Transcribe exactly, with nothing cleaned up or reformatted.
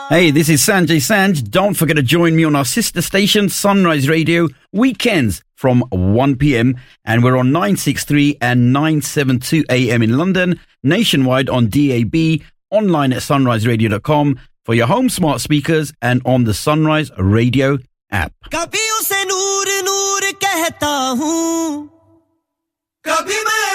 Hey, this is Sanjay Sanj. Don't forget to join me on our sister station, Sunrise Radio, weekends from one p.m. And we're on nine sixty-three and nine seventy-two A M in London, nationwide on D A B, online at sunrise radio dot com, for your home smart speakers and on the Sunrise Radio app. कभी उसे नूर नूर कहता हूँ, कभी मैं